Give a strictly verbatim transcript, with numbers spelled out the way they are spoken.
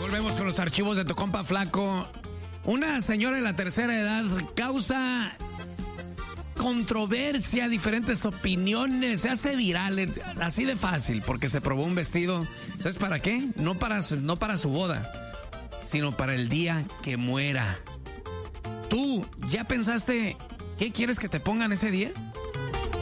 Volvemos con los archivos de tu compa Flaco. Una señora de la tercera edad causa controversia, diferentes opiniones, se hace viral, así de fácil, porque se probó un vestido. ¿Sabes para qué? No para su, no para su boda, sino para el día que muera. ¿Tú ya pensaste qué quieres que te pongan ese día?